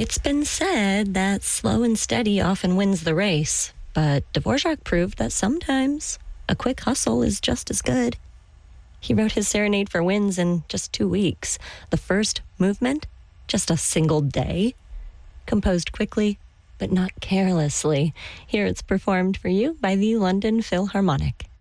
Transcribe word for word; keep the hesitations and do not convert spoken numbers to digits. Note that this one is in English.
It's been said that slow and steady often wins the race, but Dvorak proved that sometimes a quick hustle is just as good. He wrote his Serenade for Winds in just two weeks. The first movement, just a single day. Composed quickly, but not carelessly. Here it's performed for you by the London Philharmonic.